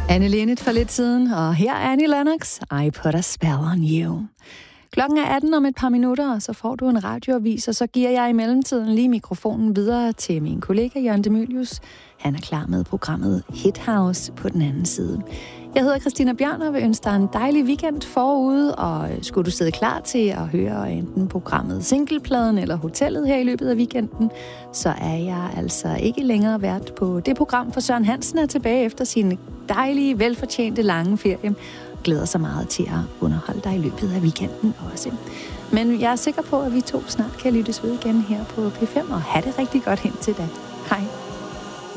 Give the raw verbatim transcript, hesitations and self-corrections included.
Anne Linnet for lidt siden, og her er Annie Lennox, I Put a Spell on You. Klokken er atten om et par minutter, og så får du en radioavis, og så giver jeg i mellemtiden lige mikrofonen videre til min kollega Jørgen Demilius. Han er klar med programmet Hit House på den anden side. Jeg hedder Christina Bjørn og vil ønske dig en dejlig weekend forude, og skulle du sidde klar til at høre enten programmet Singlepladen eller Hotellet her i løbet af weekenden, så er jeg altså ikke længere vært på det program, for Søren Hansen er tilbage efter sin dejlige, velfortjente lange ferie. Glæder sig meget til at underholde dig i løbet af weekenden også. Men jeg er sikker på, at vi to snart kan lyttes ved igen her på P fem, og have det rigtig godt hen til da. Hej.